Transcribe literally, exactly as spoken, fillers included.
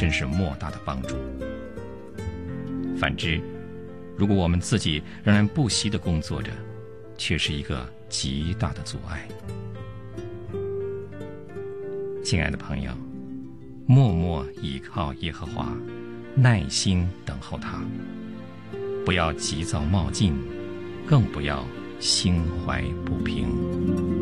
真是莫大的帮助。反之，如果我们自己仍然不惜地工作着，却是一个极大的阻碍。亲爱的朋友，默默倚靠耶和华，耐心等候他，不要急躁冒进，更不要心怀不平。